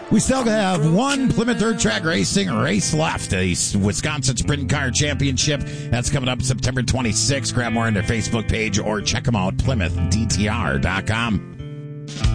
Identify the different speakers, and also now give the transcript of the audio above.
Speaker 1: We still have one Plymouth Dirt Track Racing race left, a Wisconsin Sprint Car Championship. That's coming up September 26th. Grab more on their Facebook page or check them out, PlymouthDTR.com.